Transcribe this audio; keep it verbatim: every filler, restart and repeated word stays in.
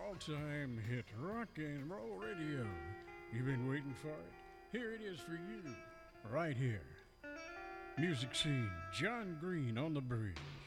all-time hit rock and roll radio. You've been waiting for it. Here it is for you, right here. Music scene, John Green on the bridge.